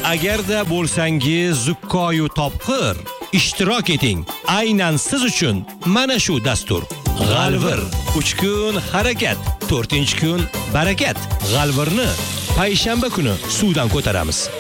Agarda bo'lsangiz zukkoyu topqir, ishtirok eting. Aynan siz uchun mana shu dastur. G'alvir 3 kun harakat, 4-kun barakat. G'alvirni payshanba kuni suvdan ko'taramiz.